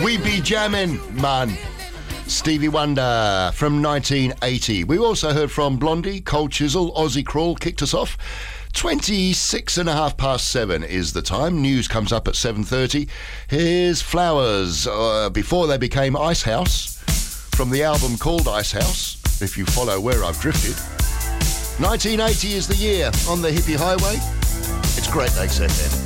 We Be Jammin', man. Stevie Wonder from 1980. We also heard from Blondie, Cold Chisel, Aussie Crawl kicked us off. 7:26 is the time. News comes up at 7:30. Here's Flowers, before they became Icehouse, from the album called Icehouse, if you follow Where I've Drifted. 1980 is the year on the hippie highway. It's Great Lakes FM.